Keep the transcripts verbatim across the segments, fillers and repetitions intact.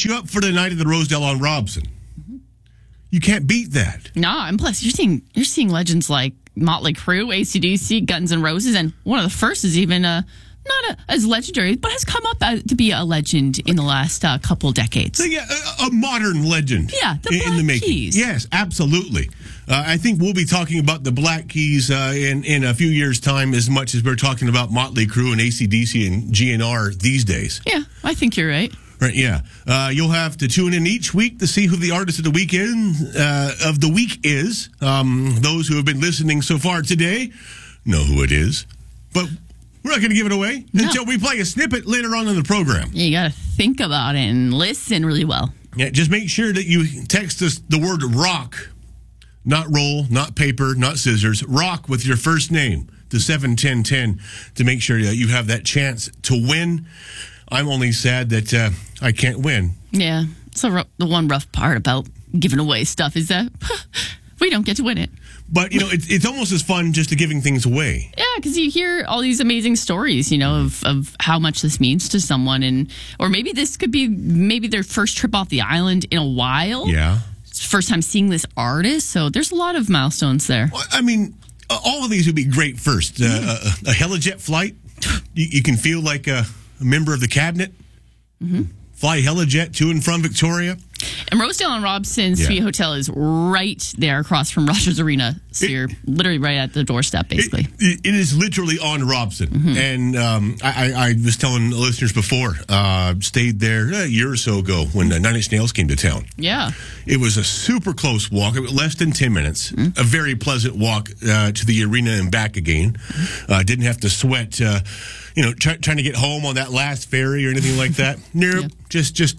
set you up for the night of the Rosedale on Robson. You can't beat that. No, and plus you're seeing you're seeing legends like Motley Crue, A C D C, Guns N' Roses, and one of the first is even uh, not a, as legendary, but has come up as, to be a legend in the last uh, couple decades. So, yeah, a, a modern legend. Yeah, the in, Black in the making. Keys. Yes, absolutely. Uh, I think we'll be talking about the Black Keys uh, in in a few years' time as much as we're talking about Motley Crue and A C D C and G N R these days. Yeah, I think you're right. Right, yeah. Uh, you'll have to tune in each week to see who the artist of the weekend uh, of the week is. Um, those who have been listening so far today know who it is, but we're not going to give it away no. until we play a snippet later on in the program. You got to think about it and listen really well. Yeah, just make sure that you text us the word rock, not roll, not paper, not scissors. Rock with your first name to seven ten ten to make sure that you have that chance to win. I'm only sad that uh, I can't win. Yeah. So r- the one rough part about giving away stuff is that we don't get to win it. But, you know, it's, it's almost as fun just to giving things away. Yeah, because you hear all these amazing stories, you know, of, of how much this means to someone. And or maybe this could be maybe their first trip off the island in a while. Yeah. It's first time seeing this artist. So there's a lot of milestones there. Well, I mean, all of these would be great first. Uh, a, a helijet flight. You, you can feel like a, a member of the cabinet. Mm-hmm. Fly helijet to and from Victoria. And Rosedale and Robson Yeah. Suite Hotel is right there across from Rogers Arena. So It- you're literally right at the doorstep, basically. It, it is literally on Robson. Mm-hmm. And um, I, I, I was telling the listeners before, uh, stayed there a year or so ago when uh, Nine Inch Nails came to town. Yeah. It was a super close walk, less than ten minutes. Mm-hmm. A very pleasant walk uh, to the arena and back again. Uh, didn't have to sweat, uh, you know, try, trying to get home on that last ferry or anything like that. Nope. Yeah. Just, just,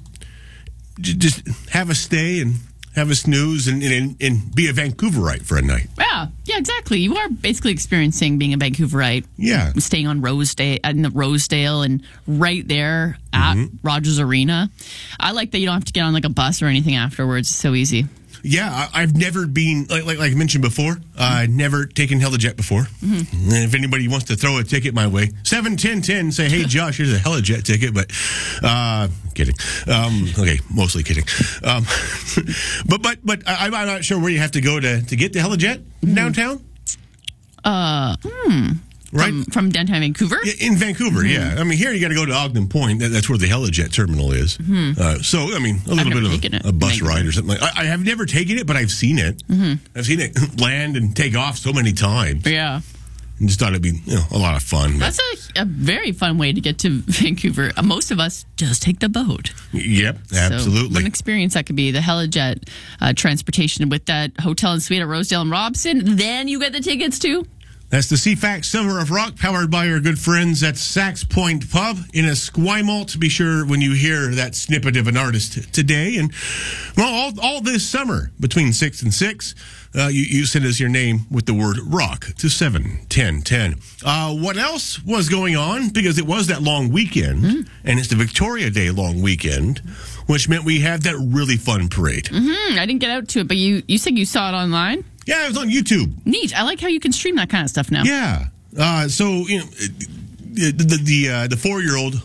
j- just have a stay and have a snooze and, and, and be a Vancouverite for a night. Yeah. Yeah, exactly. You are basically experiencing being a Vancouverite. Yeah. Staying on Rosedale, in the Rosedale and right there at Mm-hmm. Rogers Arena. I like that you don't have to get on like a bus or anything afterwards. It's so easy. Yeah, I, I've never been, like, like, like I mentioned before, uh, I've never taken helijet before. Mm-hmm. And if anybody wants to throw a ticket my way, seven ten ten, say, hey, Josh, here's a helijet ticket, but, uh, kidding. Um, okay, mostly kidding. Um, but, but, but I, I'm not sure where you have to go to, to get the helijet Mm-hmm. downtown. Uh, hmm. Right? From, from downtown Vancouver? In Vancouver, Mm-hmm. yeah. I mean, here you got to go to Ogden Point. That, that's where the helijet terminal is. Mm-hmm. Uh, so, I mean, a little never bit taken of it. a, a bus Vancouver. ride or something. Like, I, I have never taken it, but I've seen it. Mm-hmm. I've seen it land and take off so many times. Yeah. And just thought it'd be, you know, a lot of fun. But, That's a, a very fun way to get to Vancouver. Uh, most of us just take the boat. yep, So, absolutely. what an experience that could be. The helijet uh, transportation with that hotel and suite at Rosedale and Robson. Then you get the tickets too. That's the C FAX Summer of Rock, powered by our good friends at Sax Point Pub in Esquimalt. Be sure when you hear that snippet of an artist today. And, well, all, all this summer, between six and six, uh, you, you send us your name with the word rock to seven ten ten. Uh, what else was going on? Because it was that long weekend, mm-hmm. and it's the Victoria Day long weekend, which meant we had that really fun parade. Mm-hmm. I didn't get out to it, but you, you said you saw it online? Yeah, it was on YouTube. Neat. I like how you can stream that kind of stuff now. Yeah. Uh, so, you know, the the the, uh, the four-year-old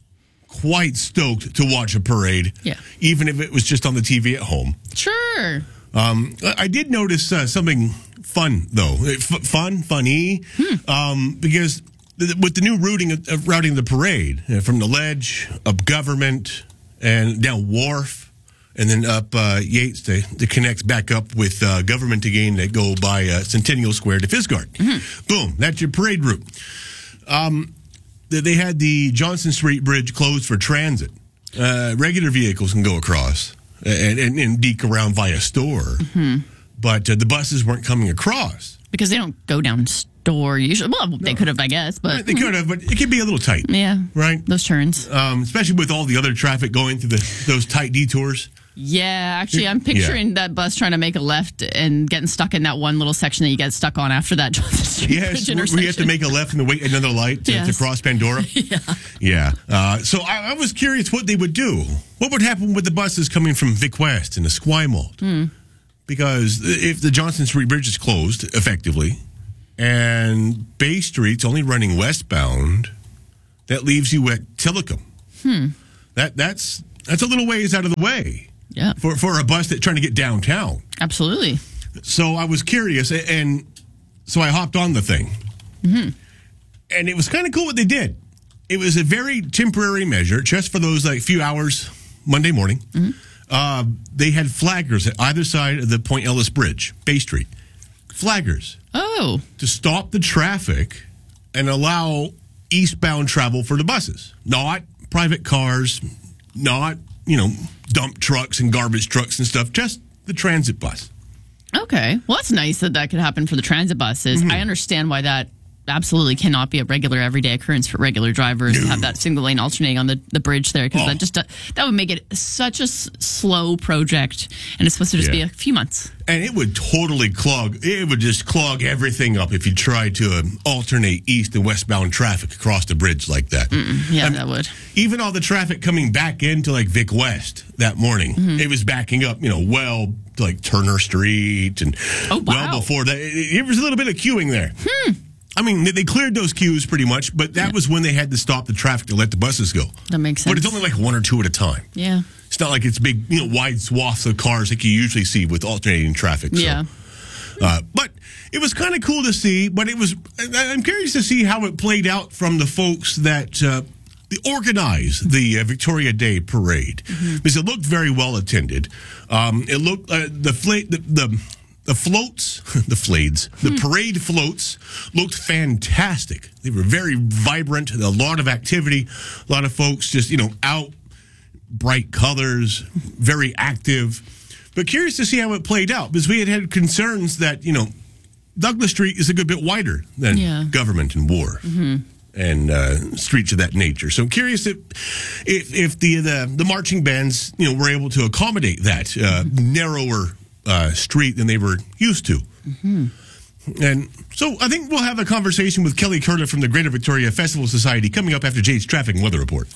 quite stoked to watch a parade. Yeah. Even if it was just on the T V at home. Sure. Um, I did notice uh, something fun though. F- fun, funny, hmm. um, because th- with the new routing of, of routing the parade uh, from the Ledge up Government and down Wharf. And then up uh, Yates to, to connect back up with uh, Government again that go by uh, Centennial Square to Fisgard. Mm-hmm. Boom, that's your parade route. Um, they had the Johnson Street Bridge closed for transit. Uh, regular vehicles can go across and, and, and deke around via store. Mm-hmm. But uh, the buses weren't coming across. Because they don't go down store usually. Well, they No. could have, I guess. But They could have, but it could be a little tight. Yeah. Right? Those turns. Um, especially with all the other traffic going through the, those tight detours. Yeah, actually, I'm picturing Yeah. that bus trying to make a left and getting stuck in that one little section that you get stuck on after that Johnson Street Yes, Bridge we- intersection. we have to make a left and then wait another light to, Yes. to cross Pandora. Yeah. Yeah. Uh, so I, I was curious what they would do. What would happen with the buses coming from Vic West and Esquimalt? Hmm. Because if the Johnson Street Bridge is closed effectively and Bay Street's only running westbound, that leaves you at Tillicum. Hmm. That that's that's a little ways out of the way. Yeah. For, for a bus that's trying to get downtown. Absolutely. So I was curious, and so I hopped on the thing. Mm-hmm. And it was kind of cool what they did. It was a very temporary measure, just for those like few hours Monday morning. Mm-hmm. Uh, they had flaggers at either side of the Point Ellis Bridge, Bay Street. Flaggers. Oh. To stop the traffic and allow eastbound travel for the buses. Not private cars, not, you know, dump trucks and garbage trucks and stuff, just the transit bus. Okay. Well, that's nice that that could happen for the transit buses. Mm-hmm. I understand why that absolutely cannot be a regular everyday occurrence for regular drivers no. to have that single lane alternating on the, the bridge there, because oh. that just uh, that would make it such a s- slow project, and it's supposed to just yeah. be a few months. And it would totally clog, it would just clog everything up if you tried to um, alternate east and westbound traffic across the bridge like that. Mm-mm. Yeah, I mean, that would. Even all the traffic coming back into like Vic West that morning, mm-hmm. it was backing up, you know, well to like Turner Street and oh, wow. well before that. It, it was a little bit of queuing there. Hmm. I mean, they cleared those queues pretty much, but that yeah. was when they had to stop the traffic to let the buses go. That makes sense. But it's only like one or two at a time. Yeah. It's not like it's big, you know, wide swaths of cars like you usually see with alternating traffic. So. Yeah. Uh, but it was kind of cool to see, but it was, I'm curious to see how it played out from the folks that uh, organized the uh, Victoria Day Parade. Mm-hmm. Because it looked very well attended. Um, it looked, uh, the, fla- the, the The floats, the flades, the hmm. parade floats looked fantastic. They were very vibrant, a lot of activity, a lot of folks just, you know, out, bright colors, very active. But curious to see how it played out, because we had had concerns that, you know, Douglas Street is a good bit wider than yeah. Government and War. Mm-hmm. And uh, streets of that nature. So I'm curious if if, if the, the the marching bands, you know, were able to accommodate that uh, mm-hmm. narrower Uh, street than they were used to. Mm-hmm. And so I think we'll have a conversation with Kelly Curlett from the Greater Victoria Festival Society coming up after Jade's traffic and weather report.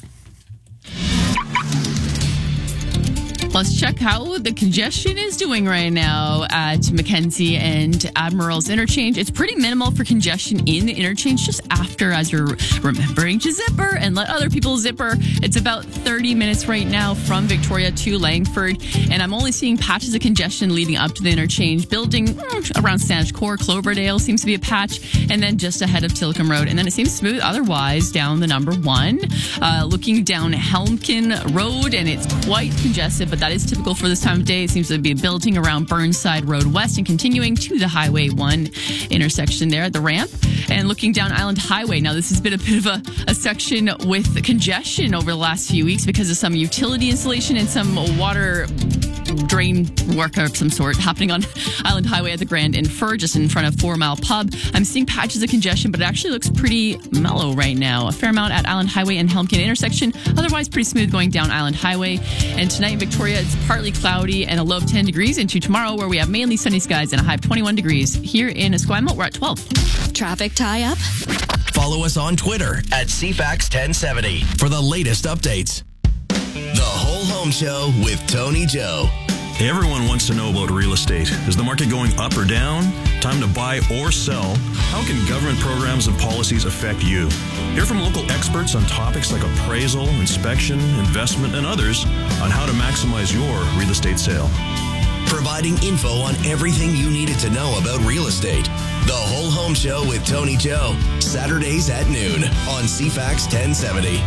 Let's check how the congestion is doing right now at Mackenzie and Admiral's Interchange. It's pretty minimal for congestion in the interchange just after, as you're remembering to zipper and let other people zipper. It's about thirty minutes right now from Victoria to Langford, and I'm only seeing patches of congestion leading up to the interchange. Building mm, around Saanich Core, Cloverdale seems to be a patch, and then just ahead of Tillicum Road. And then it seems smooth otherwise down the number one. Uh, looking down Helmkin Road, and it's quite congested, but that is typical for this time of day. It seems to be building around Burnside Road West and continuing to the Highway one intersection there at the ramp. And looking down Island Highway. Now, this has been a bit of a, a section with congestion over the last few weeks because of some utility installation and some water drain work of some sort happening on Island Highway at the Grand Infer, just in front of Four Mile Pub. I'm seeing patches of congestion, but it actually looks pretty mellow right now. A fair amount at Island Highway and Helmkin intersection. Otherwise, pretty smooth going down Island Highway. And tonight in Victoria, it's partly cloudy and a low of ten degrees, into tomorrow where we have mainly sunny skies and a high of twenty-one degrees. Here in Esquimalt, we're at twelve. Traffic tie-up? Follow us on Twitter at C FAX ten seventy for the latest updates. The Whole Home Show with Tony Joe. Everyone wants to know about real estate. Is the market going up or down? Time to buy or sell? How can government programs and policies affect you? Hear from local experts on topics like appraisal, inspection, investment, and others on how to maximize your real estate sale. Providing info on everything you needed to know about real estate. The Whole Home Show with Tony Joe. Saturdays at noon on C FAX ten seventy.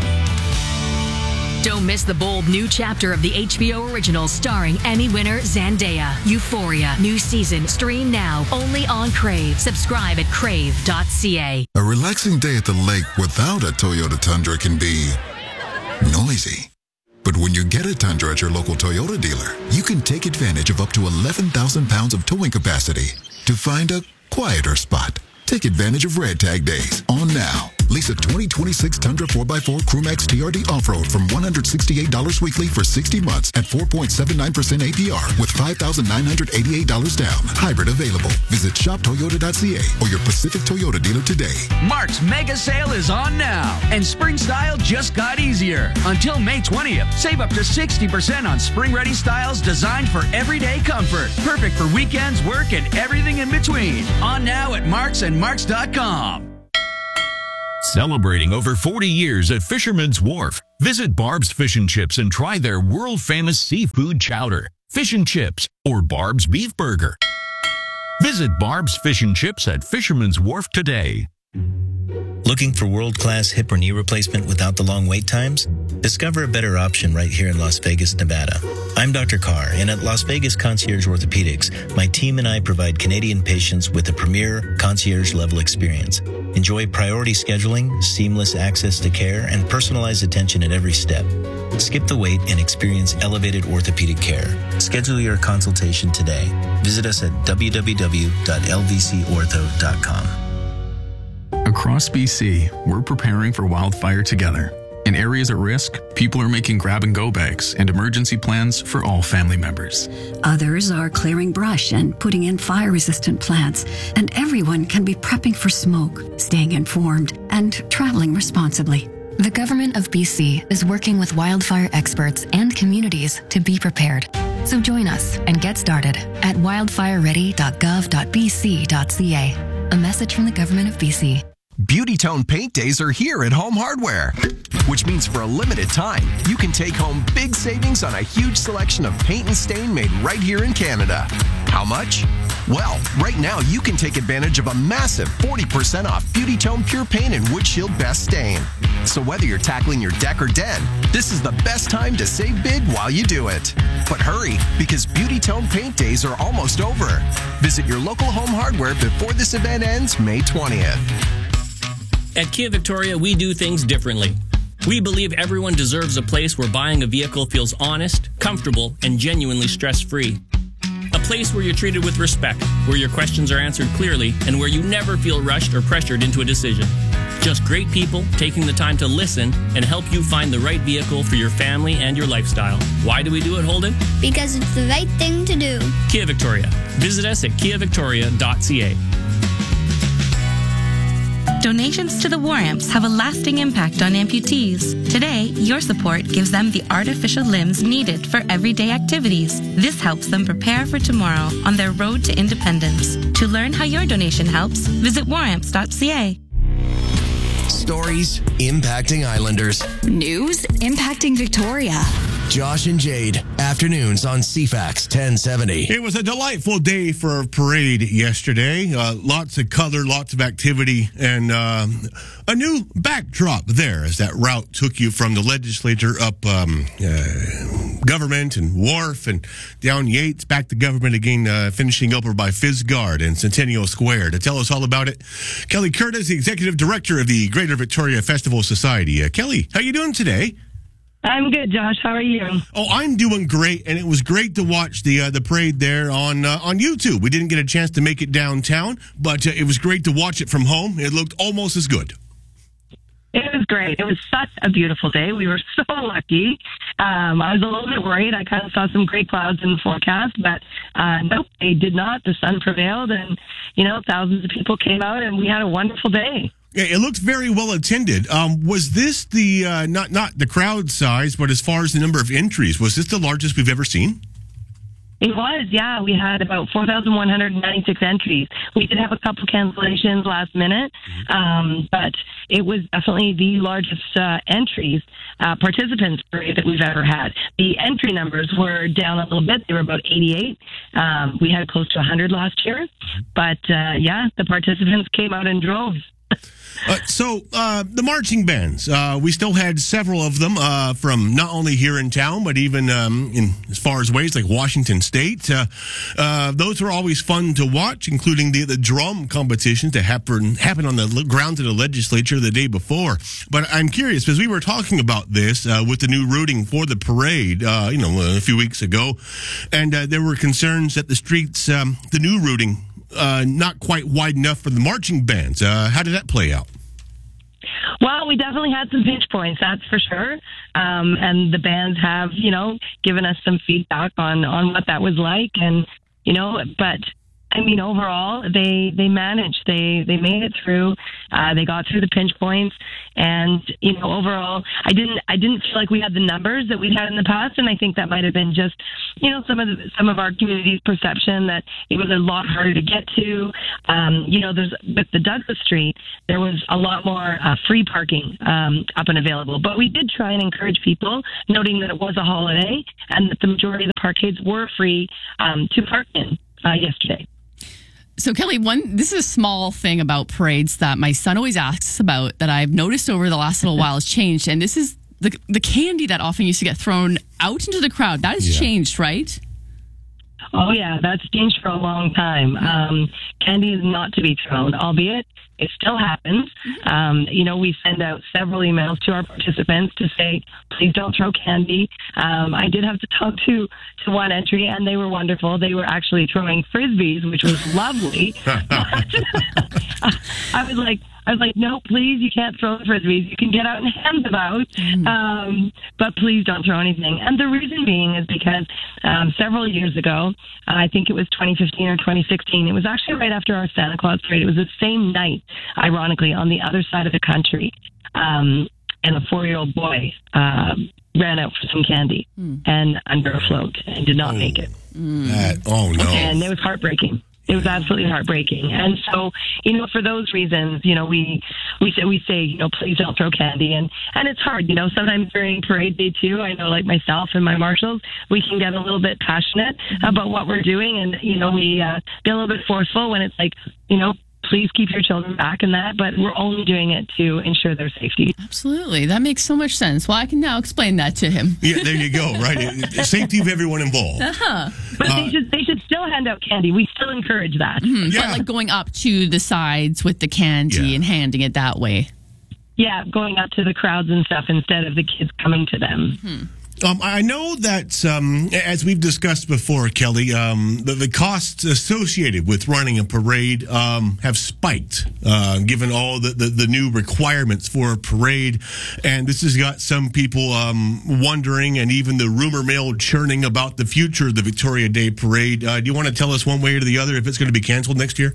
Don't miss the bold new chapter of the H B O original starring Emmy winner Zendaya. Euphoria. New season. Stream now. Only on Crave. Subscribe at crave dot c a. A relaxing day at the lake without a Toyota Tundra can be noisy. But when you get a Tundra at your local Toyota dealer, you can take advantage of up to eleven thousand pounds of towing capacity to find a quieter spot. Take advantage of Red Tag Days on now. Lease a twenty twenty-six Tundra four by four Crewmax T R D Off-Road from one hundred sixty-eight dollars weekly for sixty months at four point seven nine percent A P R with five thousand nine hundred eighty-eight dollars down. Hybrid available. Visit shop toyota dot c a or your Pacific Toyota dealer today. Mark's mega sale is on now, and spring style just got easier. Until May twentieth, save up to sixty percent on spring-ready styles designed for everyday comfort. Perfect for weekends, work, and everything in between. On now at Marks and Marks dot com. Celebrating over forty years at Fisherman's Wharf. Visit Barb's Fish and Chips and try their world-famous seafood chowder, fish and chips, or Barb's Beef Burger. Visit Barb's Fish and Chips at Fisherman's Wharf today. Looking for world-class hip or knee replacement without the long wait times? Discover a better option right here in Las Vegas, Nevada. I'm Doctor Carr, and at Las Vegas Concierge Orthopedics, my team and I provide Canadian patients with a premier concierge-level experience. Enjoy priority scheduling, seamless access to care, and personalized attention at every step. Skip the wait and experience elevated orthopedic care. Schedule your consultation today. Visit us at w w w dot l v c ortho dot com. Across B C, we're preparing for wildfire together. In areas at risk, people are making grab-and-go bags and emergency plans for all family members. Others are clearing brush and putting in fire-resistant plants. And everyone can be prepping for smoke, staying informed, and traveling responsibly. The Government of B C is working with wildfire experts and communities to be prepared. So join us and get started at wildfire ready dot gov dot b c dot c a. A message from the Government of B C. Beauty Tone Paint Days are here at Home Hardware, which means for a limited time, you can take home big savings on a huge selection of paint and stain made right here in Canada. How much? Well, right now you can take advantage of a massive forty percent off Beauty Tone Pure Paint and Wood Shield Best Stain. So whether you're tackling your deck or den, this is the best time to save big while you do it. But hurry, because Beauty Tone Paint Days are almost over. Visit your local Home Hardware before this event ends May twentieth. At Kia Victoria, we do things differently. We believe everyone deserves a place where buying a vehicle feels honest, comfortable, and genuinely stress-free. A place where you're treated with respect, where your questions are answered clearly, and where you never feel rushed or pressured into a decision. Just great people taking the time to listen and help you find the right vehicle for your family and your lifestyle. Why do we do it, Holden? Because it's the right thing to do. Kia Victoria. Visit us at kia victoria dot c a. Donations to the War Amps have a lasting impact on amputees. Today, your support gives them the artificial limbs needed for everyday activities. This helps them prepare for tomorrow on their road to independence. To learn how your donation helps, visit war amps dot c a. Stories impacting Islanders. News impacting Victoria. Josh and Jade, afternoons on C FAX ten seventy. It was a delightful day for a parade yesterday. Uh, lots of color, lots of activity, and uh, a new backdrop there as that route took you from the legislature up um, uh, Government and Wharf and down Yates, back to Government again, uh, finishing over by Fisgard and Centennial Square. To tell us all about it, Kelly Curtis, the Executive Director of the Greater Victoria Festival Society. Uh, Kelly, how you doing today? I'm good, Josh. How are you? Oh, I'm doing great, and it was great to watch the uh, the parade there on uh, on YouTube. We didn't get a chance to make it downtown, but uh, it was great to watch it from home. It looked almost as good. It was great. It was such a beautiful day. We were so lucky. Um, I was a little bit worried. I kind of saw some gray clouds in the forecast, but uh, nope, they did not. The sun prevailed, and you know, thousands of people came out, and we had a wonderful day. Yeah, it looked very well attended. Um, was this the uh, not not the crowd size, but as far as the number of entries, was this the largest we've ever seen? It was, yeah. We had about four thousand one hundred ninety-six entries. We did have a couple cancellations last minute, um, but it was definitely the largest uh, entries, uh, participants parade that we've ever had. The entry numbers were down a little bit. They were about eighty-eight. Um, we had close to one hundred last year, but uh, yeah, the participants came out in droves. Uh, so uh, the marching bands, uh, we still had several of them uh, from not only here in town, but even um, in as far as ways like Washington State. Uh, uh, those were always fun to watch, including the, the drum competitions that happened happened on the grounds of the legislature the day before. But I'm curious, because we were talking about this uh, with the new routing for the parade, uh, you know, a few weeks ago, and uh, there were concerns that the streets, um, the new routing, Uh, not quite wide enough for the marching bands. Uh, how did that play out? Well, we definitely had some pinch points, that's for sure. Um, and the bands have, you know, given us some feedback on, on what that was like. And, you know, but I mean, overall, they they managed. They they made it through. Uh, they got through the pinch points, and you know, overall, I didn't I didn't feel like we had the numbers that we'd had in the past, and I think that might have been just you know some of the, some of our community's perception that it was a lot harder to get to. Um, you know, there's with the Douglas Street, there was a lot more uh, free parking um, up and available, but we did try and encourage people, noting that it was a holiday and that the majority of the parkades were free um, to park in uh, yesterday. So, Kelly, one this is a small thing about parades that my son always asks about that I've noticed over the last little while has changed, and this is the the candy that often used to get thrown out into the crowd. That has yeah. changed, right? Oh, yeah, that's changed for a long time. Um, candy is not to be thrown, albeit it still happens. Um, you know, we send out several emails to our participants to say, please don't throw candy. Um, I did have to talk to, to one entry, and they were wonderful. They were actually throwing Frisbees, which was lovely. I was like, I was like, no, please, you can't throw the Frisbees. You can get out and hand them out, um, but please don't throw anything. And the reason being is because um, several years ago, uh, I think it was twenty fifteen or twenty sixteen, it was actually right after our Santa Claus parade. It was the same night, ironically, on the other side of the country. Um, and a four-year-old boy uh, ran out for some candy mm. and under a float and did not oh, make it. Mm. That, oh, no. And it was heartbreaking. It was absolutely heartbreaking. And so, you know, for those reasons, you know, we we say, we say you know, please don't throw candy. And, and it's hard, you know, sometimes during parade day, too, I know, like myself and my marshals, we can get a little bit passionate about what we're doing. And, you know, we uh, get a little bit forceful when it's like, you know, please keep your children back in that, but we're only doing it to ensure their safety. Absolutely. That makes so much sense. Well, I can now explain that to him. Yeah, there you go, right? Safety of everyone involved. Uh-huh. But Uh, they should they should still hand out candy. We still encourage that. Mm-hmm. Yeah. But like going up to the sides with the candy Yeah. and handing it that way. Yeah, going up to the crowds and stuff instead of the kids coming to them. Hmm. Um, I know that, um, as we've discussed before, Kelly, um, the, the costs associated with running a parade um, have spiked, uh, given all the, the, the new requirements for a parade. And this has got some people um, wondering, and even the rumor mill churning about the future of the Victoria Day Parade. Uh, do you want to tell us one way or the other if it's going to be canceled next year?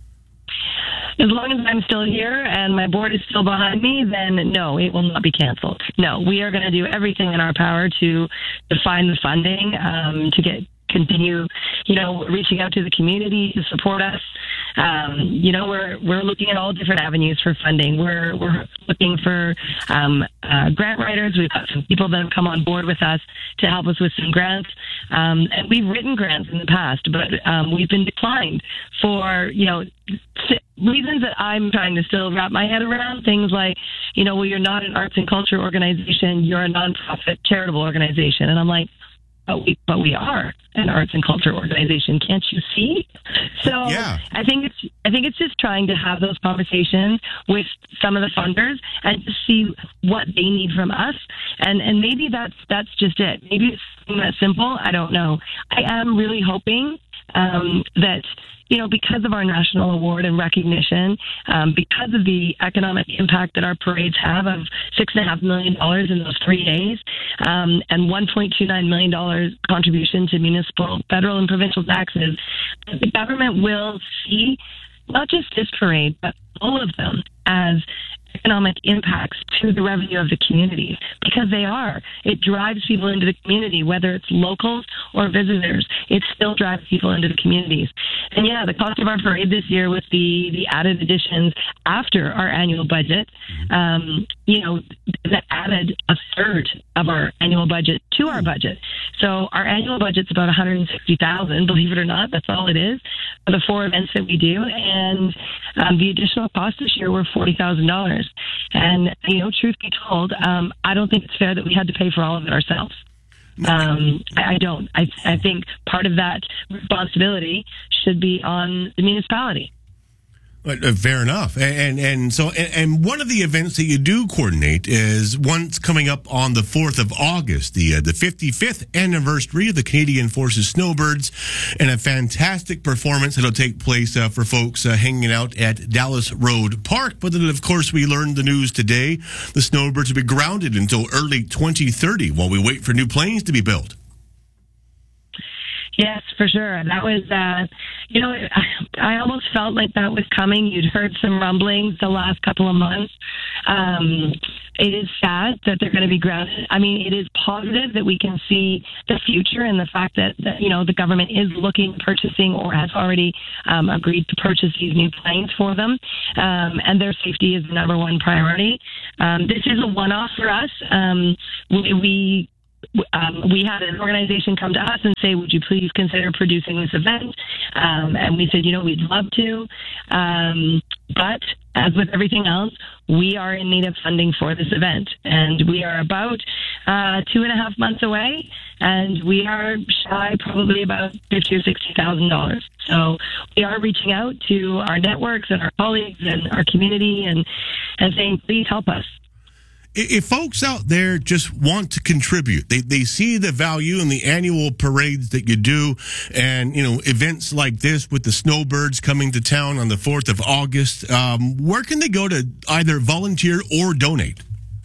As long as I'm still here and my board is still behind me, then no, it will not be canceled. No, we are going to do everything in our power to, to find the funding, um, to get continue, you know, reaching out to the community to support us. Um, you know, we're we're looking at all different avenues for funding. We're we're looking for um, uh, grant writers. We've got some people that have come on board with us to help us with some grants. Um, and we've written grants in the past, but um, we've been declined for, you know, reasons that I'm trying to still wrap my head around. Things like, you know, well, you're not an arts and culture organization, you're a nonprofit charitable organization. And I'm like, But we, but we are an arts and culture organization. Can't you see? So yeah. I think it's I think it's just trying to have those conversations with some of the funders and to see what they need from us. And and maybe that's that's just it. Maybe it's that simple. I don't know. I am really hoping um, that, you know, because of our national award and recognition, um, because of the economic impact that our parades have of six and a half million dollars in those three days, um, and one point two nine million dollars contribution to municipal, federal, and provincial taxes, the government will see not just this parade, but all of them as economic impacts to the revenue of the communities, because they are. It drives people into the community, whether it's locals or visitors. It still drives people into the communities. And yeah, the cost of our parade this year with the, the added additions after our annual budget, um, you know, that added a third of our annual budget to our budget. So our annual budget's about one hundred sixty thousand dollars, believe it or not. That's all it is for the four events that we do. And um, the additional costs this year were forty thousand dollars. And, you know, truth be told, um, I don't think it's fair that we had to pay for all of it ourselves. Um, I, I don't. I, I think part of that responsibility should be on the municipality. Uh, fair enough. And and, and so and, and one of the events that you do coordinate is one's coming up on the fourth of August, the uh, the fifty-fifth anniversary of the Canadian Forces Snowbirds, and a fantastic performance that'll take place uh, for folks uh, hanging out at Dallas Road Park. But then, of course, we learned the news today. The Snowbirds will be grounded until early twenty thirty while we wait for new planes to be built. Yes, for sure. That was, uh, you know, I, I almost felt like that was coming. You'd heard some rumblings the last couple of months. Um, it is sad that they're going to be grounded. I mean, it is positive that we can see the future and the fact that, that you know, the government is looking, purchasing, or has already um, agreed to purchase these new planes for them. Um, and their safety is the number one priority. Um, this is a one-off for us. Um, we, we Um, we had an organization come to us and say, would you please consider producing this event? Um, and we said, you know, we'd love to. Um, but as with everything else, we are in need of funding for this event. And we are about uh, two and a half months away, and we are shy probably about fifty thousand dollars or sixty thousand dollars. So we are reaching out to our networks and our colleagues and our community and, and saying, please help us. If folks out there just want to contribute, they they see the value in the annual parades that you do, and you know events like this with the Snowbirds coming to town on the fourth of August, um, where can they go to either volunteer or donate?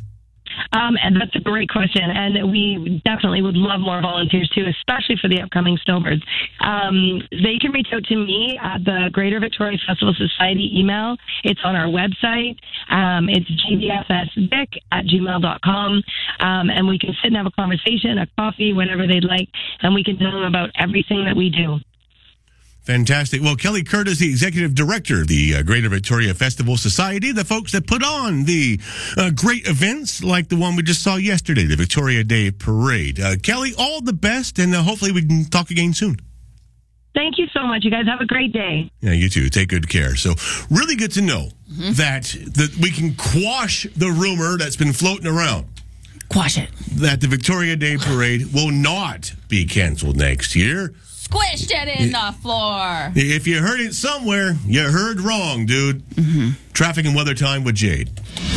Um, and that's a great question, and we definitely would love more volunteers too, especially for the upcoming Snowbirds. Um, they can reach out to me at the Greater Victoria Festival Society email. It's on our website. Um, it's g v f s vic at gmail dot com, um, and we can sit and have a conversation, a coffee, whatever they'd like, and we can tell them about everything that we do. Fantastic. Well, Kelly Curtis, the executive director of the uh, Greater Victoria Festival Society, the folks that put on the uh, great events like the one we just saw yesterday, the Victoria Day Parade. Uh, Kelly, all the best, and uh, hopefully we can talk again soon. Thank you so much. You guys have a great day. Yeah, you too. Take good care. So really good to know Mm-hmm. that, that we can quash the rumor that's been floating around. Quash it. That the Victoria Day Parade will not be canceled next year. Squished it in the floor. If you heard it somewhere, you heard wrong, dude. Mm-hmm. Traffic and weather time with Jade.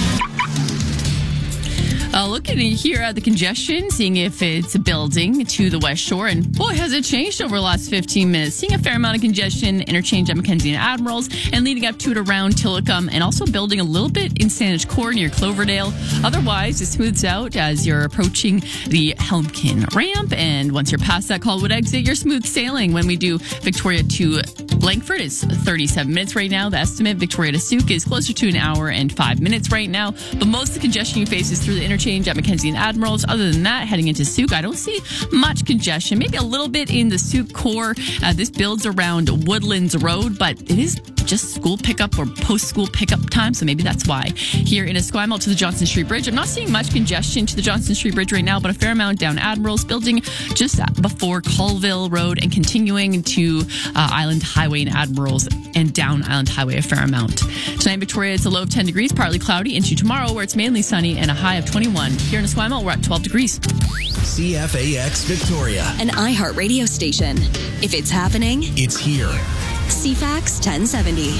Uh, looking here at the congestion, seeing if it's building to the West Shore, and boy, has it changed over the last fifteen minutes. Seeing a fair amount of congestion, interchange at Mackenzie and Admirals, and leading up to it around Tillicum, and also building a little bit in Saanich Core near Cloverdale. Otherwise, it smooths out as you're approaching the Helmkin ramp, and once you're past that Colwood exit, you're smooth sailing. When we do Victoria to Langford, it's thirty-seven minutes right now. The estimate, Victoria to Souk, is closer to an hour and five minutes right now, but most of the congestion you face is through the interchange at Mackenzie and Admirals. Other than that, heading into Souk, I don't see much congestion. Maybe a little bit in the Souk core. Uh, this builds around Woodlands Road, but it is just school pickup or post-school pickup time, so maybe that's why. Here in Esquimalt to the Johnson Street Bridge, I'm not seeing much congestion to the Johnson Street Bridge right now, but a fair amount down Admirals, building just before Colville Road and continuing to uh, Island Highway and Admirals and down Island Highway a fair amount. Tonight in Victoria, it's a low of ten degrees, partly cloudy, into tomorrow where it's mainly sunny and a high of twenty-one. Here in Esquimalt, we're at twelve degrees. C F A X Victoria, An iHeart radio station. If it's happening, it's here. C FAX ten seventy.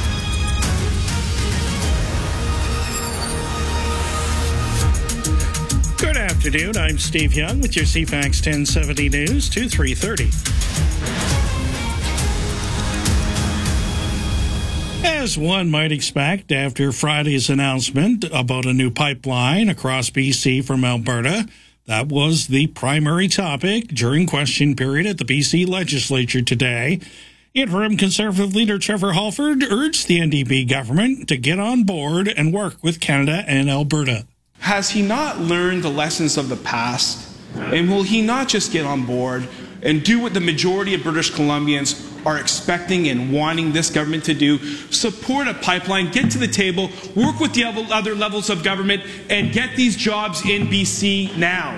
Good afternoon. I'm Steve Young with your C FAX ten seventy News to three thirty. As one might expect after Friday's announcement about a new pipeline across B C from Alberta, that was the primary topic during question period at the B C legislature today. Interim Conservative leader Trevor Halford urged the N D P government to get on board and work with Canada and Alberta. Has he not learned the lessons of the past? And will he not just get on board and do what the majority of British Columbians are expecting and wanting this government to do? Support a pipeline, get to the table, work with the other levels of government, and get these jobs in B C now.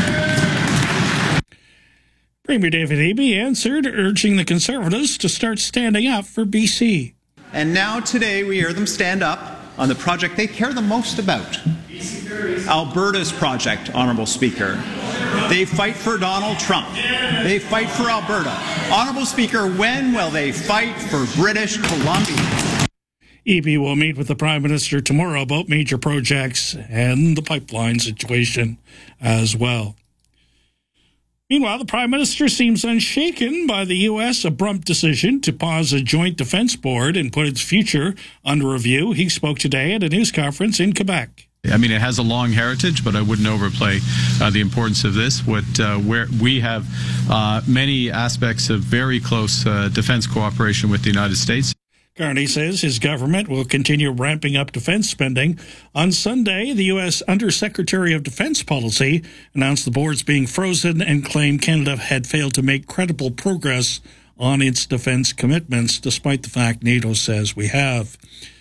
Premier David Eby answered, urging the Conservatives to start standing up for B C. And now today we hear them stand up on the project they care the most about. Alberta's project, Honourable Speaker. They fight for Donald Trump. They fight for Alberta. Honourable Speaker, when will they fight for British Columbia? Eby will meet with the Prime Minister tomorrow about major projects and the pipeline situation as well. Meanwhile, the Prime Minister seems unshaken by the U S abrupt decision to pause a joint defense board and put its future under review. He spoke today at a news conference in Quebec. I mean, it has a long heritage, but I wouldn't overplay uh, the importance of this. What uh, where we have uh, many aspects of very close uh, defense cooperation with the United States. Carney says his government will continue ramping up defense spending. On Sunday, the U S Undersecretary of Defense Policy announced the boards being frozen and claimed Canada had failed to make credible progress on its defense commitments, despite the fact NATO says we have.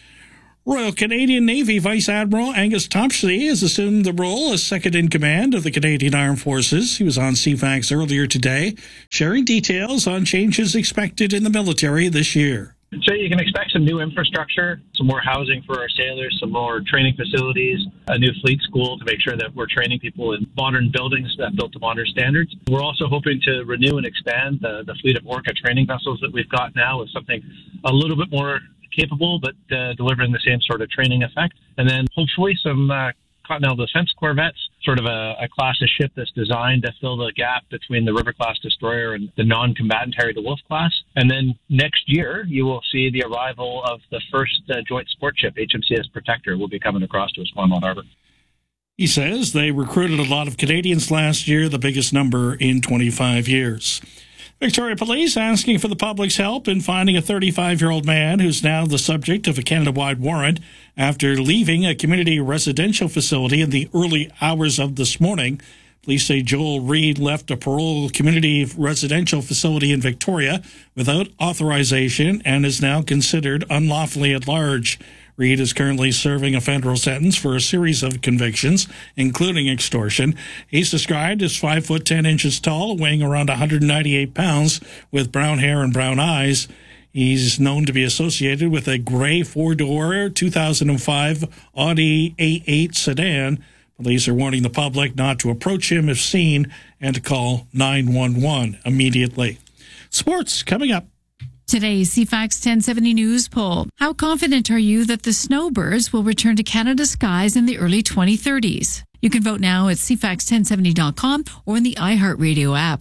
Royal Canadian Navy Vice Admiral Angus Topsy has assumed the role as second-in-command of the Canadian Armed Forces. He was on C FAX earlier today, sharing details on changes expected in the military this year. So you can expect some new infrastructure, some more housing for our sailors, some more training facilities, a new fleet school to make sure that we're training people in modern buildings that built to modern standards. We're also hoping to renew and expand the, the fleet of Orca training vessels that we've got now with something a little bit more capable, but uh, delivering the same sort of training effect. And then hopefully some uh, Continental Defense Corvettes, sort of a, a class of ship that's designed to fill the gap between the River-class destroyer and the non-combatant Harry DeWolf class. And then next year, you will see the arrival of the first uh, joint sport ship, H M C S Protector, will be coming across to Esquimalt Harbor. He says they recruited a lot of Canadians last year, the biggest number in twenty-five years. Victoria Police asking for the public's help in finding a thirty-five-year-old man who's now the subject of a Canada-wide warrant after leaving a community residential facility in the early hours of this morning. Police say Joel Reed left a parole community residential facility in Victoria without authorization and is now considered unlawfully at large. Reed is currently serving a federal sentence for a series of convictions, including extortion. He's described as five foot ten inches tall, weighing around one hundred ninety-eight pounds, with brown hair and brown eyes. He's known to be associated with a gray four-door two thousand five Audi A eight sedan. Police are warning the public not to approach him if seen and to call nine one one immediately. Sports coming up. Today's C FAX ten seventy News poll. How confident are you that the snowbirds will return to Canada's skies in the early twenty thirties? You can vote now at C FAX ten seventy dot com or in the iHeartRadio app.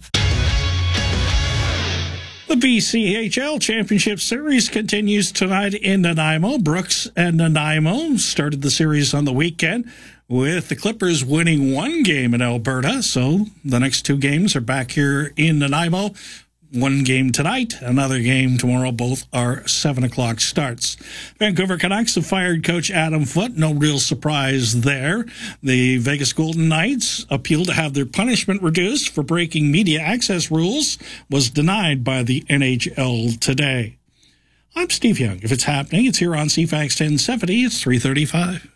The B C H L Championship Series continues tonight in Nanaimo. Brooks and Nanaimo started the series on the weekend with the Clippers winning one game in Alberta. So the next two games are back here in Nanaimo. One game tonight, another game tomorrow. Both are seven o'clock starts. Vancouver Canucks have fired coach Adam Foote. No real surprise there. The Vegas Golden Knights appeal to have their punishment reduced for breaking media access rules was denied by the N H L today. I'm Steve Young. If it's happening, it's here on C FAX ten seventy. It's three thirty-five.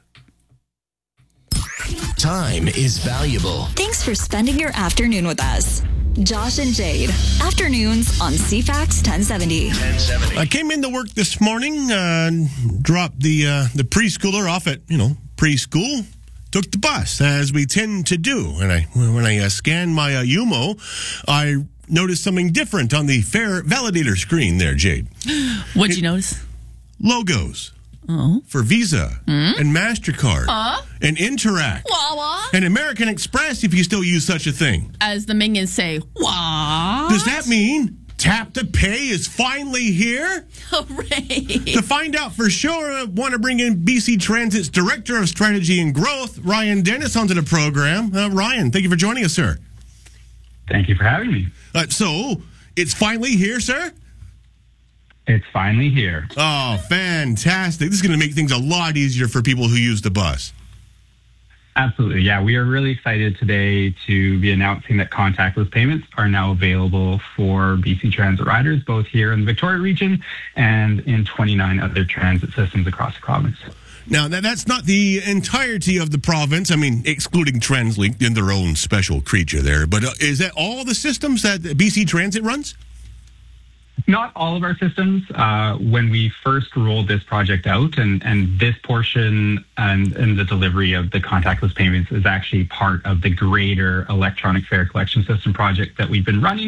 Time is valuable. Thanks for spending your afternoon with us. Josh and Jade, afternoons on C FAX ten seventy. I came into work this morning, uh, dropped the uh, the preschooler off at, you know, preschool, took the bus, as we tend to do. And I, when I uh, scanned my uh, U M O, I noticed something different on the fare validator screen there, Jade. What'd you notice? Logos. Oh. For Visa Mm. and MasterCard Uh? and Interac Wawa. and American Express, if you still use such a thing. As the Minions say, what? Does that mean Tap to Pay is finally here? Hooray. To find out for sure, I want to bring in B C Transit's Director of Strategy and Growth, Ryan Dennis, onto the program. Uh, Ryan, thank you for joining us, sir. Thank you for having me. Uh, so, it's finally here, sir? It's finally here. Oh, fantastic. This is going to make things a lot easier for people who use the bus. Absolutely. Yeah, we are really excited today to be announcing that contactless payments are now available for B C Transit riders, both here in the Victoria region and in twenty-nine other transit systems across the province. Now, that's not the entirety of the province. I mean, excluding TransLink in their own special creature there. But uh, is that all the systems that B C Transit runs? Not all of our systems. Uh, when we first rolled this project out, and, and this portion and, and the delivery of the contactless payments is actually part of the greater electronic fare collection system project that we've been running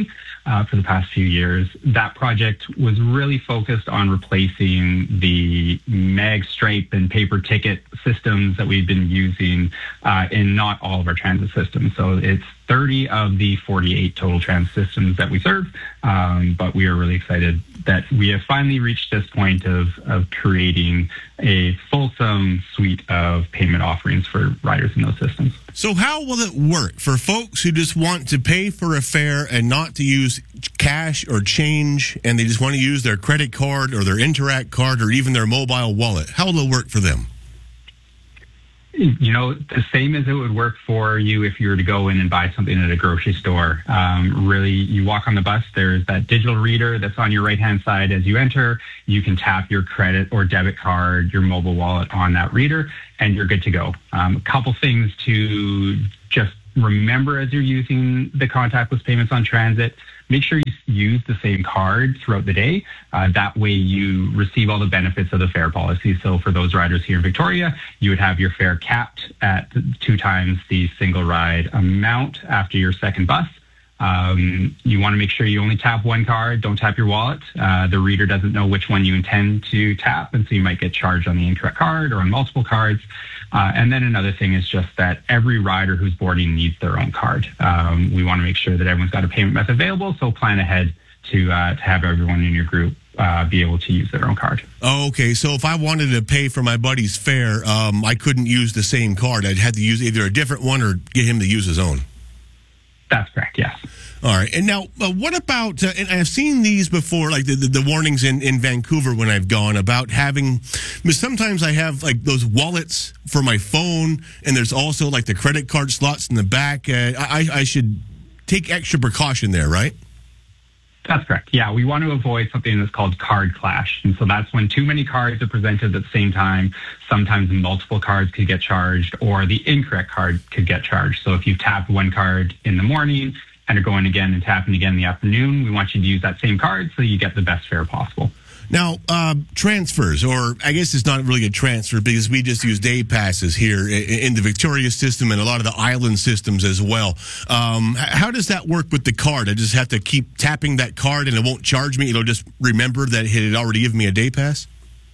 uh, for the past few years. That project was really focused on replacing the mag stripe and paper ticket systems that we've been using uh, in not all of our transit systems. So it's thirty of the forty-eight total transit systems that we serve, um, but we are really excited that we have finally reached this point of, of creating a fulsome suite of payment offerings for riders in those systems. So how will it work for folks who just want to pay for a fare and not to use cash or change, and they just want to use their credit card or their Interac card or even their mobile wallet? How will it work for them? You know, the same as it would work for you if you were to go in and buy something at a grocery store. Um, really, you walk on the bus, there's that digital reader that's on your right-hand side as you enter. You can tap your credit or debit card, your mobile wallet on that reader, and you're good to go. Um, a couple things to just remember as you're using the contactless payments on transit. Make sure you use the same card throughout the day. Uh, that way you receive all the benefits of the fare policy. So for those riders here in Victoria, you would have your fare capped at two times the single ride amount after your second bus. Um, you want to make sure you only tap one card, don't tap your wallet. Uh, the reader doesn't know which one you intend to tap, and so you might get charged on the incorrect card or on multiple cards. Uh, and then another thing is just that every rider who's boarding needs their own card. Um, we want to make sure that everyone's got a payment method available, so plan ahead to uh, to have everyone in your group uh, be able to use their own card. Oh, okay. So if I wanted to pay for my buddy's fare, um, I couldn't use the same card. I'd have to use either a different one or get him to use his own. That's correct, yes. All right. And now, uh, what about, uh, and I've seen these before, like the, the, the warnings in, in Vancouver when I've gone about having, but sometimes I have like those wallets for my phone, and there's also like the credit card slots in the back. Uh, I, I should take extra precaution there, right? That's correct. Yeah, we want to avoid something that's called card clash. And so that's when too many cards are presented at the same time. Sometimes multiple cards could get charged, or the incorrect card could get charged. So if you've tapped one card in the morning and are going again and tapping again in the afternoon, we want you to use that same card so you get the best fare possible. Now, uh, transfers, or I guess it's not really a transfer because we just use day passes here in the Victoria system and a lot of the island systems as well. Um, how does that work with the card? I just have to keep tapping that card and it won't charge me? It'll just remember that it had already given me a day pass?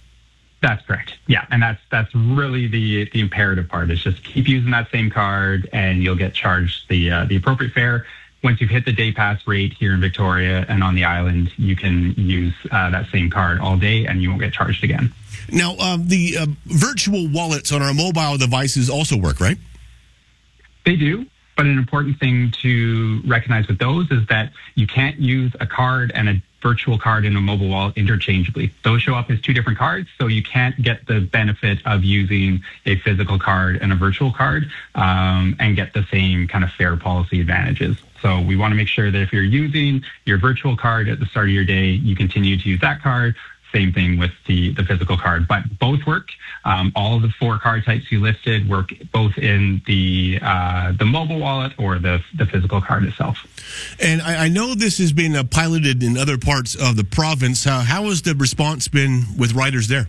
That's correct. Yeah, and that's that's really the the imperative part is just keep using that same card and you'll get charged the uh, the appropriate fare. Once you've hit the day pass rate here in Victoria and on the island, you can use uh, that same card all day and you won't get charged again. Now, uh, the uh, virtual wallets on our mobile devices also work, right? They do, but an important thing to recognize with those is that you can't use a card and a virtual card in a mobile wallet interchangeably. Those show up as two different cards, so you can't get the benefit of using a physical card and a virtual card um, and get the same kind of fare policy advantages. So we want to make sure that if you're using your virtual card at the start of your day, you continue to use that card. Same thing with the, the physical card, but both work. Um, all of the four card types you listed work both in the uh, the mobile wallet or the the physical card itself. And I, I know this has been uh, piloted in other parts of the province. Uh, how has the response been with riders there?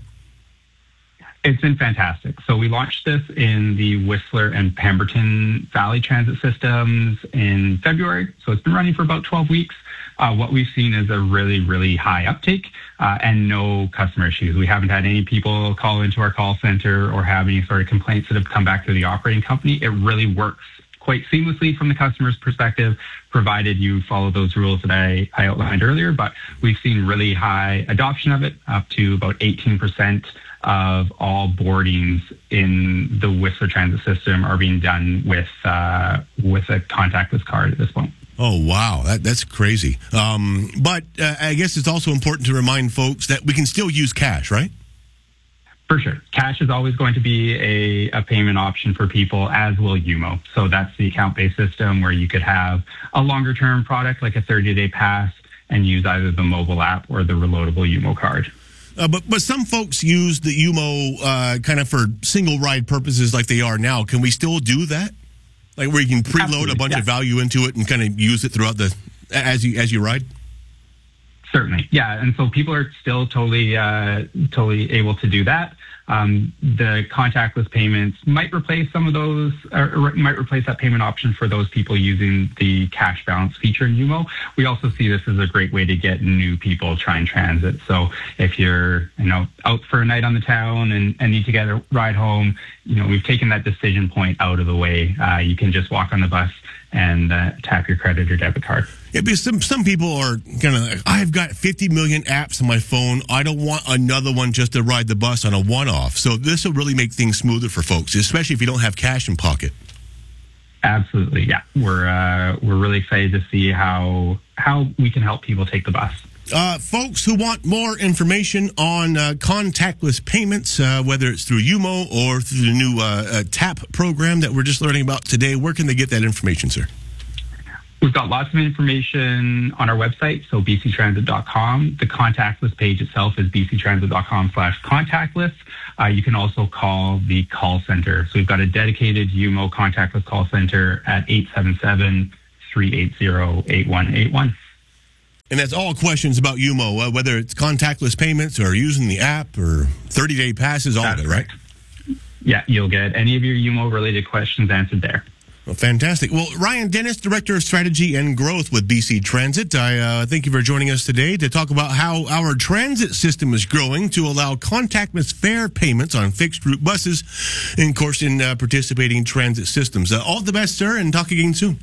It's been fantastic. So we launched this in the Whistler and Pemberton Valley transit systems in February. So it's been running for about twelve weeks. Uh, what we've seen is a really, really high uptake uh, and no customer issues. We haven't had any people call into our call center or have any sort of complaints that have come back to the operating company. It really works quite seamlessly from the customer's perspective, provided you follow those rules that I, I outlined earlier. But we've seen really high adoption of it, up to about eighteen percent of all boardings in the Whistler transit system are being done with uh, with a contactless card at this point. Oh, wow. That, that's crazy. Um, but uh, I guess it's also important to remind folks that we can still use cash, right? For sure. Cash is always going to be a, a payment option for people, as will U M O. So that's the account-based system where you could have a longer-term product like a thirty-day pass and use either the mobile app or the reloadable U M O card. Uh, but but some folks use the U M O uh, kind of for single ride purposes like they are now. Can we still do that? Like where you can preload Absolutely, a bunch yeah. of value into it and kind of use it throughout the as you as you ride? Certainly, yeah. And so people are still totally uh, totally able to do that. Um, the contactless payments might replace some of those, or might replace that payment option for those people using the cash balance feature in U M O. We also see this as a great way to get new people trying transit. So if you're, you know, out for a night on the town and, and need to get a ride home, you know, we've taken that decision point out of the way. Uh, you can just walk on the bus and uh, tap your credit or debit card. Yeah, because some, some people are kind of like, I've got fifty million apps on my phone. I don't want another one just to ride the bus on a one-off. So this will really make things smoother for folks, especially if you don't have cash in pocket. Absolutely, yeah. We're uh, we're really excited to see how how we can help people take the bus. Uh, folks who want more information on uh, contactless payments, uh, whether it's through U M O or through the new uh, uh, TAP program that we're just learning about today, where can they get that information, sir? We've got lots of information on our website, so b c transit dot com. The contactless page itself is b c transit dot com slash contactless. Uh, you can also call the call center. So we've got a dedicated U M O contactless call center at eight seven seven, three eight zero, eight one eight one. And that's all questions about U M O, uh, whether it's contactless payments or using the app or thirty-day passes, all That's of it, right? Yeah, you'll get any of your U M O-related questions answered there. Well, fantastic. Well, Ryan Dennis, Director of Strategy and Growth with B C Transit, I uh, thank you for joining us today to talk about how our transit system is growing to allow contactless fare payments on fixed route buses, and, of course, in uh, participating transit systems. Uh, all the best, sir, and talk again soon.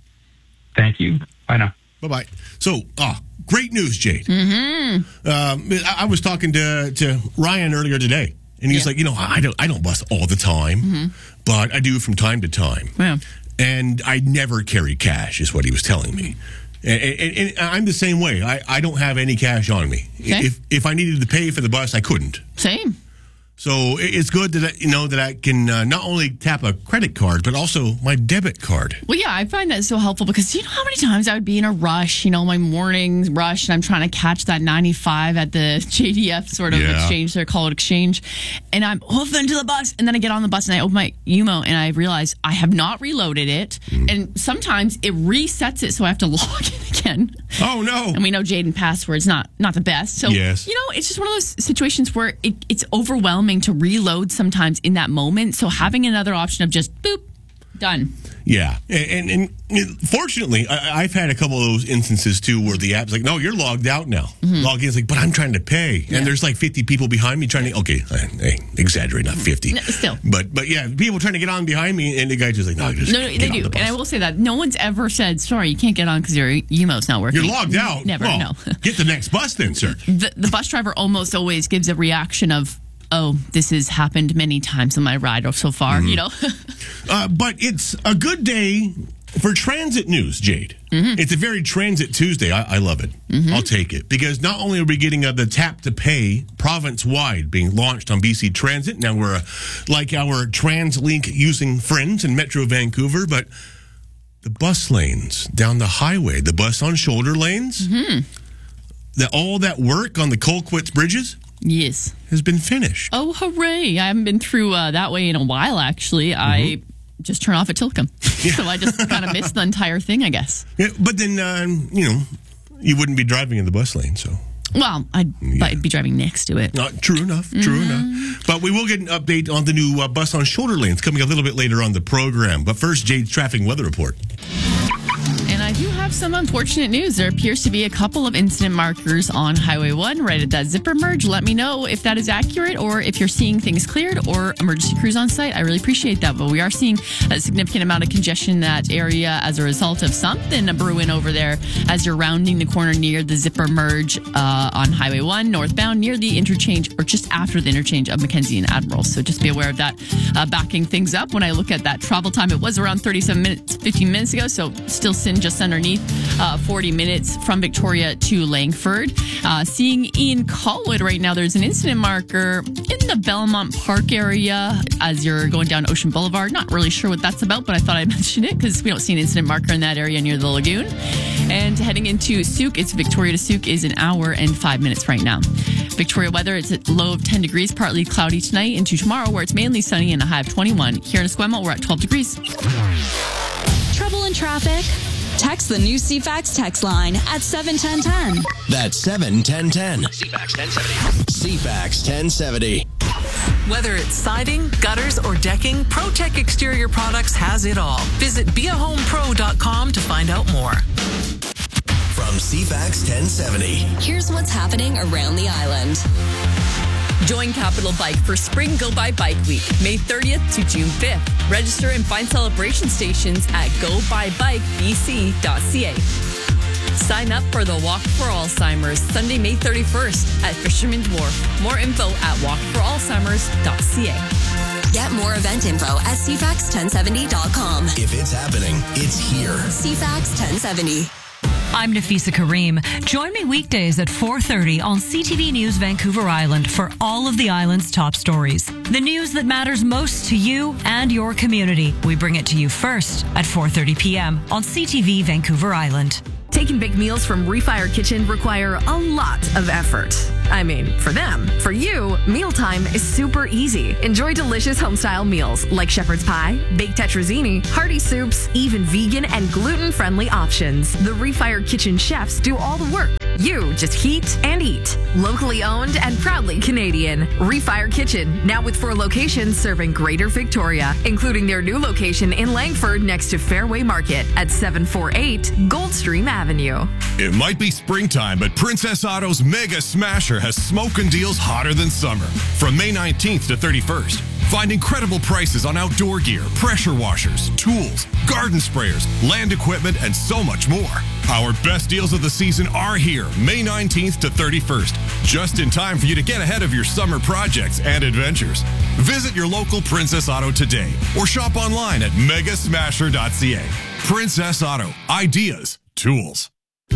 Thank you. Bye now. Bye-bye. So, ah, great news, Jade. Mm-hmm. Um, I, I was talking to, to Ryan earlier today, and he's Yeah. like, you know, I don't, I don't bus all the time, Mm-hmm. but I do from time to time. Yeah. And I never carry cash, is what he was telling me. And, and, and I'm the same way. I, I don't have any cash on me. Okay. If if I needed to pay for the bus, I couldn't. Same. So it- it's good that I, you know that I can uh, not only tap a credit card, but also my debit card. Well, yeah, I find that so helpful because you know how many times I would be in a rush, you know, my morning rush, and I'm trying to catch that ninety-five at the J D F sort of Yeah. exchange, their call it exchange, and I'm hoofing to the bus, and then I get on the bus and I open my U M O and I realize I have not reloaded it, Mm. and sometimes it resets it, so I have to log in again. Oh no! And we know Jaden password's not not the best, so Yes. you know, it's just one of those situations where it, it's overwhelming to reload sometimes in that moment. So having another option of just boop, done. Yeah, and, and, and fortunately, I, I've had a couple of those instances too where the app's like, "No, you're logged out now." Mm-hmm. Log in's like, "But I'm trying to pay," and there's like fifty people behind me trying to. Okay, hey, exaggerate, not fifty, No, still. but but yeah, people trying to get on behind me, and the guy just like, "No, just No, no, get they on do. the bus." And I will say that no one's ever said, sorry, you can't get on because your U M O's not working. You're logged out. Never, Well, no. Get the next bus then, sir. The, the bus driver almost always gives a reaction of, oh, this has happened many times on my ride so far, Mm-hmm. you know? Uh, but it's a good day for transit news, Jade. Mm-hmm. It's a very transit Tuesday. I, I love it. I'll take it. Because not only are we getting uh, the tap to pay province-wide being launched on B C Transit, now we're uh, like our TransLink using friends in Metro Vancouver, but the bus lanes down the highway, the bus on shoulder lanes, Mm-hmm. that all that work on the Colquitt's bridges Yes. has been finished. Oh, hooray. I haven't been through uh, that way in a while, actually. I just turn off at Tilcomb. So I just kind of missed the entire thing, I guess. Yeah, but then, um, you know, you wouldn't be driving in the bus lane, so. Well, I'd, I'd be driving next to it. Not true enough. True enough. But we will get an update on the new uh, bus on shoulder lanes coming a little bit later on the program. But first, Jade's traffic weather report. And I do have some unfortunate news. There appears to be a couple of incident markers on Highway one right at that zipper merge. Let me know if that is accurate or if you're seeing things cleared or emergency crews on site. I really appreciate that. But we are seeing a significant amount of congestion in that area as a result of something brewing over there as you're rounding the corner near the zipper merge uh, on Highway one northbound near the interchange or just after the interchange of Mackenzie and Admiral. So just be aware of that. Uh, backing things up when I look at that travel time, it was around thirty-seven minutes, fifteen minutes ago. So still sitting just underneath uh, forty minutes from Victoria to Langford. Uh, seeing in Colwood right now, there's an incident marker in the Belmont Park area as you're going down Ocean Boulevard. Not really sure what that's about, but I thought I'd mention it because we don't see an incident marker in that area near the lagoon. And heading into Souk, it's Victoria to Souk is an hour and five minutes right now. Victoria weather, it's a low of ten degrees, partly cloudy tonight into tomorrow where it's mainly sunny and a high of twenty-one. Here in Esquimalt, we're at twelve degrees. Trouble in traffic? Text the new C FAX text line at seven ten ten. That's seven ten ten. C FAX ten seventy. C FAX ten seventy. Whether it's siding, gutters, or decking, ProTech Exterior Products has it all. Visit be a home pro dot com to find out more. From C FAX ten seventy. Here's what's happening around the island. Join Capital Bike for Spring Go By Bike Week, May thirtieth to June fifth. Register and find celebration stations at go by bike b c dot c a. Sign up for the Walk for Alzheimer's Sunday, May thirty-first at Fisherman's Wharf. More info at walk for alzheimers dot c a. Get more event info at c fax ten seventy dot com. If it's happening, it's here. C FAX ten seventy. I'm Nafisa Kareem. Join me weekdays at four thirty on C T V News Vancouver Island for all of the island's top stories. The news that matters most to you and your community. We bring it to you first at four thirty p.m. on C T V Vancouver Island. Taking big meals from Refire Kitchen require a lot of effort. I mean, for them. For you, mealtime is super easy. Enjoy delicious home-style meals like shepherd's pie, baked tetrazzini, hearty soups, even vegan and gluten-friendly options. The Refire Kitchen chefs do all the work. You just heat and eat. Locally owned and proudly Canadian. Refire Kitchen, now with four locations serving Greater Victoria, including their new location in Langford next to Fairway Market at seven forty-eight Goldstream Avenue. It might be springtime, but Princess Auto's Mega Smasher has smoking deals hotter than summer. From May nineteenth to thirty-first, find incredible prices on outdoor gear, pressure washers, tools, garden sprayers, land equipment, and so much more. Our best deals of the season are here, May nineteenth to thirty-first, just in time for you to get ahead of your summer projects and adventures. Visit your local Princess Auto today or shop online at mega smasher dot c a. Princess Auto, ideas, tools.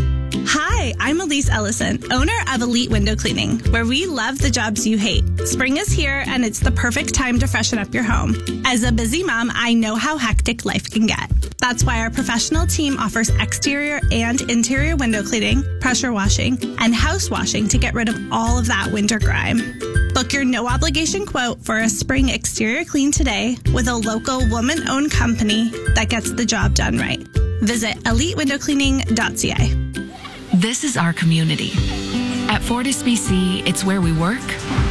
Hi, I'm Elise Ellison, owner of Elite Window Cleaning, where we love the jobs you hate. Spring is here, and it's the perfect time to freshen up your home. As a busy mom, I know how hectic life can get. That's why our professional team offers exterior and interior window cleaning, pressure washing, and house washing to get rid of all of that winter grime. Book your no-obligation quote for a spring exterior clean today with a local woman-owned company that gets the job done right. Visit elite window cleaning dot c a. This is our community. At Fortis B C, it's where we work,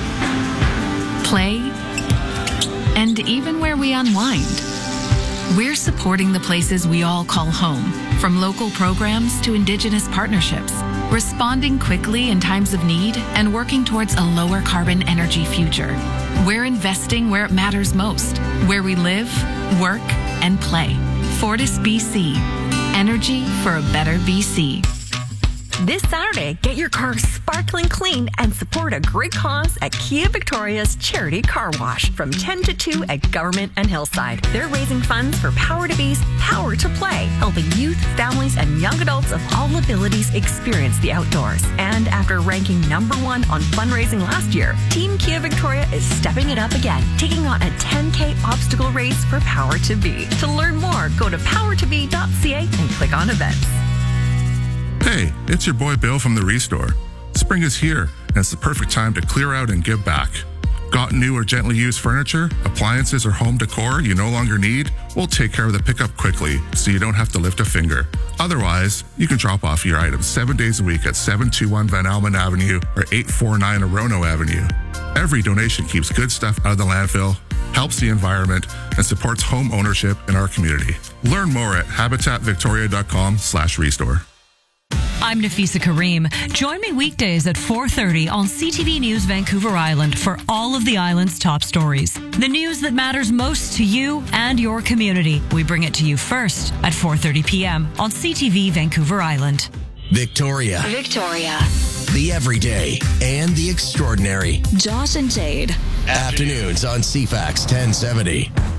play, and even where we unwind. We're supporting the places we all call home, from local programs to Indigenous partnerships, responding quickly in times of need and working towards a lower carbon energy future. We're investing where it matters most, where we live, work, and play. Fortis B C. Energy for a better B C. This Saturday, get your car sparkling clean and support a great cause at Kia Victoria's Charity Car Wash from ten to two at Government and Hillside. They're raising funds for Power to Be's Power to Play, helping youth, families, and young adults of all abilities experience the outdoors. And after ranking number one on fundraising last year, Team Kia Victoria is stepping it up again, taking on a ten K obstacle race for Power to Be. To learn more, go to power to be dot c a and click on events. Hey, it's your boy Bill from the Restore. Spring is here, and it's the perfect time to clear out and give back. Got new or gently used furniture, appliances, or home decor you no longer need? We'll take care of the pickup quickly so you don't have to lift a finger. Otherwise, you can drop off your items seven days a week at seven two one Van Almen Avenue or eight four nine Orono Avenue. Every donation keeps good stuff out of the landfill, helps the environment, and supports home ownership in our community. Learn more at habitat victoria dot com slash restore. I'm Nafisa Kareem. Join me weekdays at four thirty on C T V News Vancouver Island for all of the island's top stories. The news that matters most to you and your community. We bring it to you first at four thirty p.m. on C T V Vancouver Island. Victoria. Victoria. The everyday and the extraordinary. Josh and Jade. Afternoons on C FAX ten seventy.